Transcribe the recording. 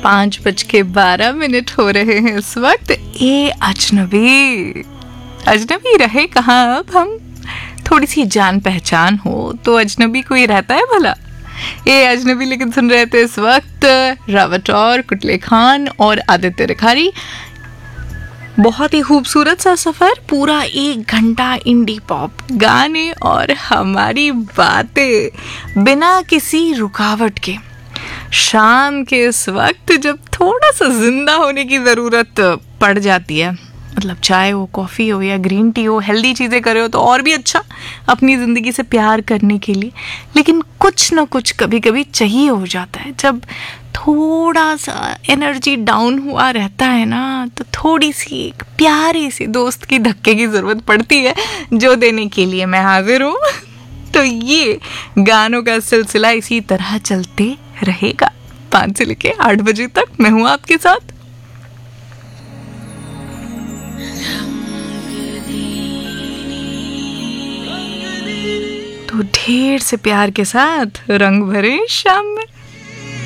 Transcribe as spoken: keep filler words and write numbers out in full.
पाँच बज के बारह मिनट हो रहे हैं इस वक्त। ए अजनबी अजनबी रहे कहाँ अब हम, थोड़ी सी जान पहचान हो तो अजनबी कोई रहता है भला। ए अजनबी लेकिन सुन रहे थे इस वक्त रावत और कुटले खान और आदित्य रिखारी। बहुत ही खूबसूरत सा सफ़र, पूरा एक घंटा इंडी पॉप गाने और हमारी बातें बिना किसी रुकावट के। शाम के इस वक्त जब थोड़ा सा जिंदा होने की ज़रूरत पड़ जाती है, मतलब चाय हो, कॉफ़ी हो या ग्रीन टी हो, हेल्दी चीज़ें करे हो तो और भी अच्छा अपनी ज़िंदगी से प्यार करने के लिए। लेकिन कुछ ना कुछ कभी कभी चाहिए हो जाता है। जब थोड़ा सा एनर्जी डाउन हुआ रहता है ना, तो थोड़ी सी एक प्यारी सी दोस्त की धक्के की ज़रूरत पड़ती है, जो देने के लिए मैं हाजिर हूँ। तो ये गानों का सिलसिला इसी तरह चलते रहेगा पाँच से लेके आठ बजे तक। मैं हूँ आपके साथ। तो ढेर से प्यार के साथ रंग भरे शाम में।